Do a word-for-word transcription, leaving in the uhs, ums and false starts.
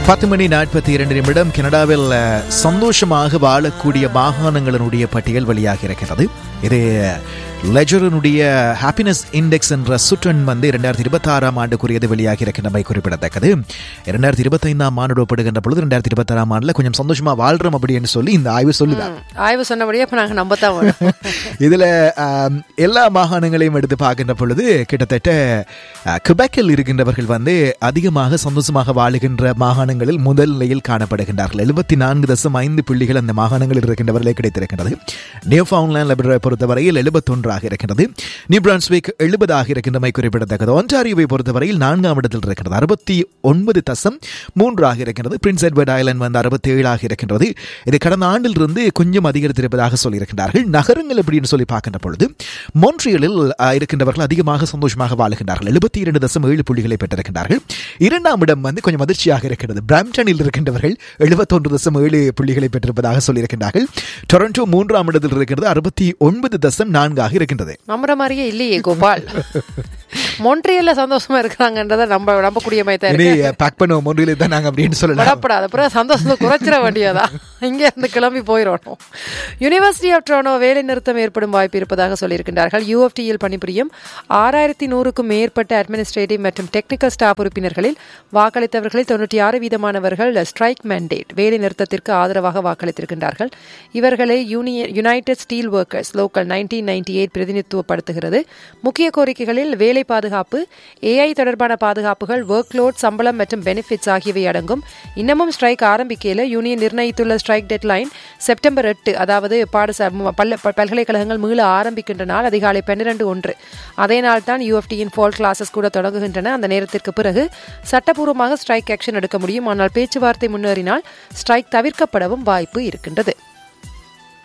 பத்து மணி நாற்பத்தி இரண்டு நிமிடம். கனடாவில் சந்தோஷமாக வாழக்கூடிய மாகாணங்களினுடைய பட்டியல் வெளியாக இருக்கிறது. இது லெஜரினுடைய ஹாப்பினஸ் இண்டெக்ஸ் என்ற சுற்றன் வந்து இரண்டாயிரத்தி இருபத்தி ஆறாம் ஆண்டுக்குரியது வெளியாக இருக்கின்றமை குறிப்பிடத்தக்கது. இரண்டாயிரத்தி இருபத்தி ஐந்தாம் ஆண்டு ஒப்பிடுகின்ற பொழுது இரண்டாயிரத்தி இருபத்தி ஆறாம் ஆண்டுல கொஞ்சம் சந்தோஷமா வாழ்றோம் அப்படின்னு சொல்லி இந்த ஆய்வு சொல்லுதான். ஆய்வு சொன்னபடியே இப்ப நாங்க நம்பத்தான். இதுல எல்லா மாகாணங்களையும் எடுத்து பார்க்கின்ற பொழுது கிட்டத்தட்ட குபெக்கில் இருக்கின்றவர்கள் வந்து அதிகமாக சந்தோஷமாக வாழுகின்ற மாகாணங்களில் முதல் நிலையில் காணப்படுகின்றார்கள். எழுபத்தி நான்கு தசம் ஐந்து புள்ளிகள் அந்த மாகாணங்களில் இருக்கின்றவர்களே கிடைத்திருக்கின்றது. நியூஃபவுண்ட்லேண்ட் லேப்ரடாரை பொறுத்தவரையில் எழுபத்தி ஒன்று இருக்கின்றது. நியூ பிரான்ஸ்விக் எழுபதாக இருக்கின்றமை குறிப்பிடத்தக்கது. ஒன்டாரியோவை பொறுத்தவரையில் நான்காம் இடத்தில் இருக்கிறது, அறுபத்தி ஒன்பது தசம் மூன்றாக இருக்கின்றது. பிரின்ஸ் எட்வர்ட் ஐலண்ட் வந்து அறுபத்தி ஏழாக இருக்கின்றது. இது கடந்த ஆண்டில் இருந்து கொஞ்சம் அதிகரித்திருப்பதாக சொல்லியிருக்கிறார்கள். நகரங்கள் அப்படின்னு சொல்லி பார்க்கின்ற பொழுது மொன்ட்ரியலில் இருக்கின்றவர்கள் அதிகமாக சந்தோஷமாக வாழுகின்றார்கள். எழுபத்தி இரண்டு தசம் ஏழு புள்ளிகளை பெற்றிருக்கின்றார்கள். இரண்டாம் இடம் வந்து கொஞ்சம் அதிர்ச்சியாக இருக்கிறது. பிராம்டனில் இருக்கின்றவர்கள் எழுபத்தொன்று தசம் ஏழு புள்ளிகளை பெற்றிருப்பதாக சொல்லியிருக்கின்றார்கள். டொரண்டோ மூன்றாம் இடத்தில் இருக்கிறது, அறுபத்தி ஒன்பது தசம் நான்காக இருக்கின்றது. நம்புற மாதிரியே இல்லையே கோபால். மொன்ட்ரியல்ல சந்தோஷமா இருக்கிறாங்கன்றத நம்ம நம்பக்கூடிய மாதிரி தான் இருக்கு. பேக் பண்ணுவோம் மொன்ட்ரியல் தான் நாங்க அப்படின்னு சொல்லலாம். படப்படாத அப்புறம் சந்தோஷத்தை குறைச்சிட வேண்டியதா, இங்க இருந்து கிளம்பி போயிடணும். யூனிவர்சிட்டி ஆஃப் டொரண்டோ வேலை நிறுத்தம் ஏற்படும் வாய்ப்பு இருப்பதாக சொல்லியிருக்கின்றார்கள். யூஎஃப்டியில் பணிபுரியும் ஆறாயிரத்தி நூறுக்கும் மேற்பட்ட அட்மினிஸ்ட்ரேட்டிவ் மற்றும் டெக்னிக்கல் ஸ்டாஃப் உறுப்பினர்களில் வாக்களித்தவர்களில் தொண்ணூற்றி ஆறு வீதமானவர்கள் ஸ்ட்ரைக் மேண்டேட் வேலை நிறுத்தத்திற்கு ஆதரவாக வாக்களித்திருக்கின்றார்கள். இவர்களை union United steel workers local nineteen ninety eight பிரதிநிதித்துவப்படுத்துகிறது. முக்கிய கோரிக்கைகளில் வேலை பாதுகாப்பு, ஏஐ தொடர்பான பாதுகாப்புகள், ஒர்க் லோட், சம்பளம் மற்றும் பெனிஃபிட்ஸ் ஆகியவை அடங்கும். இன்னமும் strike ஆரம்பிக்கையில் union நிர்ணயித்துள்ள strike deadline September எட்டு, அதாவது பாடசா பல்கலைக்கழகங்கள் மீள ஆரம்பிக்கின்ற நாள் அதிகாலை பன்னிரண்டு ஒன்று. அதே நாள் தான் யூஎஃப்டியின் ஃபால் கிளாஸஸ் கூட தொடங்குகின்றன. அந்த நேரத்திற்கு பிறகு சட்டப்பூர்வமாக ஸ்ட்ரைக் ஆக்ஷன் எடுக்க முடியும். ஆனால் பேச்சுவார்த்தை முன்னேறினால் ஸ்ட்ரைக் தவிர்க்கப்படவும் வாய்ப்பு இருக்கின்றது.